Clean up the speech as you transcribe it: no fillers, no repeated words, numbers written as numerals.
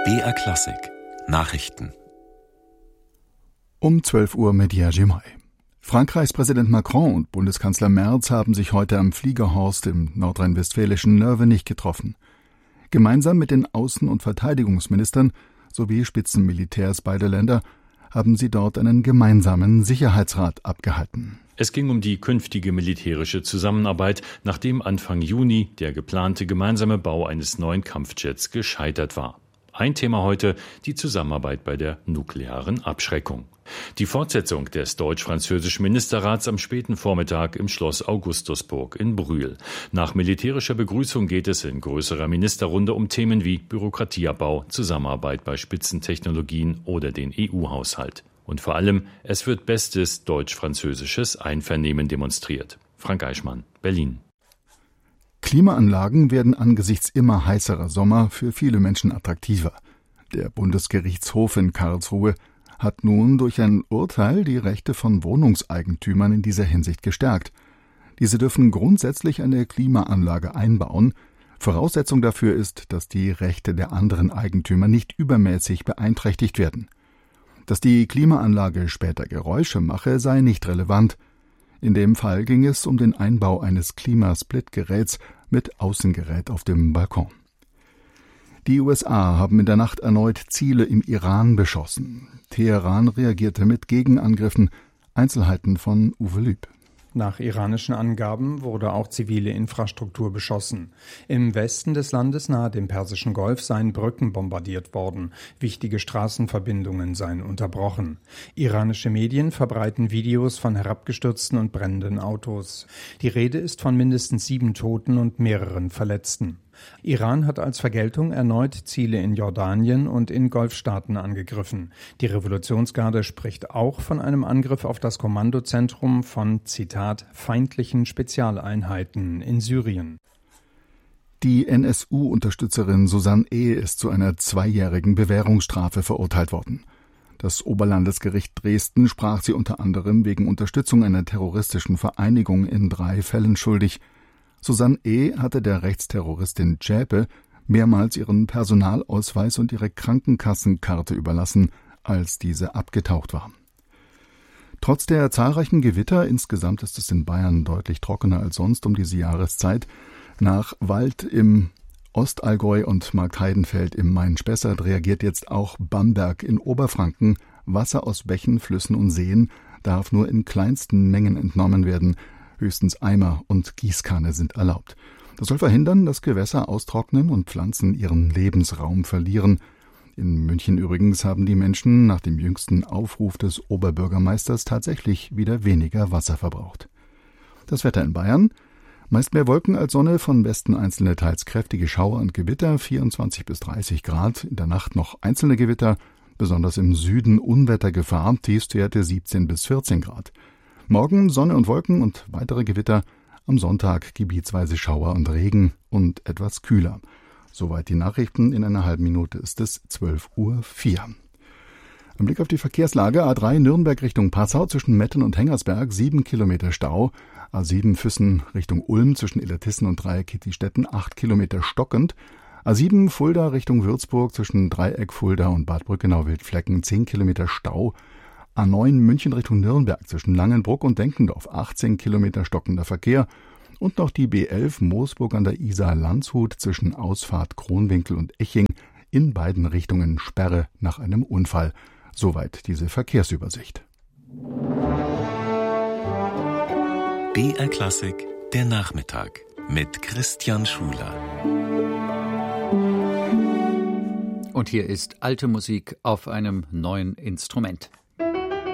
BR Klassik Nachrichten um 12 Uhr mit Jerzy May. Frankreichs Präsident Macron und Bundeskanzler Merz haben sich heute am Fliegerhorst im nordrhein-westfälischen Nörvenich getroffen. Gemeinsam mit den Außen- und Verteidigungsministern sowie Spitzenmilitärs beider Länder haben sie dort einen gemeinsamen Sicherheitsrat abgehalten. Es ging um die künftige militärische Zusammenarbeit, nachdem Anfang Juni der geplante gemeinsame Bau eines neuen Kampfjets gescheitert war. Ein Thema heute, die Zusammenarbeit bei der nuklearen Abschreckung. Die Fortsetzung des deutsch-französischen Ministerrats am späten Vormittag im Schloss Augustusburg in Brühl. Nach militärischer Begrüßung geht es in größerer Ministerrunde um Themen wie Bürokratieabbau, Zusammenarbeit bei Spitzentechnologien oder den EU-Haushalt. Und vor allem, es wird bestes deutsch-französisches Einvernehmen demonstriert. Frank Eichmann, Berlin. Klimaanlagen werden angesichts immer heißerer Sommer für viele Menschen attraktiver. Der Bundesgerichtshof in Karlsruhe hat nun durch ein Urteil die Rechte von Wohnungseigentümern in dieser Hinsicht gestärkt. Diese dürfen grundsätzlich eine Klimaanlage einbauen. Voraussetzung dafür ist, dass die Rechte der anderen Eigentümer nicht übermäßig beeinträchtigt werden. Dass die Klimaanlage später Geräusche mache, sei nicht relevant. In dem Fall ging es um den Einbau eines Klimasplitgeräts mit Außengerät auf dem Balkon. Die USA haben in der Nacht erneut Ziele im Iran beschossen. Teheran reagierte mit Gegenangriffen. Einzelheiten von Uwe Lüb. Nach iranischen Angaben wurde auch zivile Infrastruktur beschossen. Im Westen des Landes nahe dem Persischen Golf seien Brücken bombardiert worden. Wichtige Straßenverbindungen seien unterbrochen. Iranische Medien verbreiten Videos von herabgestürzten und brennenden Autos. Die Rede ist von mindestens 7 Toten und mehreren Verletzten. Iran hat als Vergeltung erneut Ziele in Jordanien und in Golfstaaten angegriffen. Die Revolutionsgarde spricht auch von einem Angriff auf das Kommandozentrum von, Zitat, feindlichen Spezialeinheiten in Syrien. Die NSU-Unterstützerin Susanne E. ist zu einer 2-jährigen Bewährungsstrafe verurteilt worden. Das Oberlandesgericht Dresden sprach sie unter anderem wegen Unterstützung einer terroristischen Vereinigung in 3 Fällen schuldig. Susanne E. hatte der Rechtsterroristin Zschäpe mehrmals ihren Personalausweis und ihre Krankenkassenkarte überlassen, als diese abgetaucht war. Trotz der zahlreichen Gewitter, insgesamt ist es in Bayern deutlich trockener als sonst um diese Jahreszeit, nach Wald im Ostallgäu und Marktheidenfeld im Main-Spessart reagiert jetzt auch Bamberg in Oberfranken. Wasser aus Bächen, Flüssen und Seen darf nur in kleinsten Mengen entnommen werden. Höchstens Eimer und Gießkanne sind erlaubt. Das soll verhindern, dass Gewässer austrocknen und Pflanzen ihren Lebensraum verlieren. In München übrigens haben die Menschen nach dem jüngsten Aufruf des Oberbürgermeisters tatsächlich wieder weniger Wasser verbraucht. Das Wetter in Bayern: meist mehr Wolken als Sonne, von Westen einzelne teils kräftige Schauer und Gewitter, 24 bis 30 Grad, in der Nacht noch einzelne Gewitter, besonders im Süden Unwettergefahr, Tiefstwerte 17 bis 14 Grad. Morgen Sonne und Wolken und weitere Gewitter, am Sonntag gebietsweise Schauer und Regen und etwas kühler. Soweit die Nachrichten, in einer halben Minute ist es 12:04 Uhr. Ein Blick auf die Verkehrslage: A3 Nürnberg Richtung Passau zwischen Metten und Hengersberg 7 Kilometer Stau, A7 Füssen Richtung Ulm zwischen Illertissen und Dreieck-Kitzstitten 8 Kilometer stockend, A7 Fulda Richtung Würzburg zwischen Dreieck Fulda und Bad Brückenau-Wildflecken 10 Kilometer Stau, A9 München Richtung Nürnberg zwischen Langenbruck und Denkendorf 18 Kilometer stockender Verkehr und noch die B11 Moosburg an der Isar Landshut zwischen Ausfahrt Kronwinkel und Eching in beiden Richtungen Sperre nach einem Unfall. Soweit diese Verkehrsübersicht. BR Klassik der Nachmittag mit Christian Schuler. Und hier ist alte Musik auf einem neuen Instrument.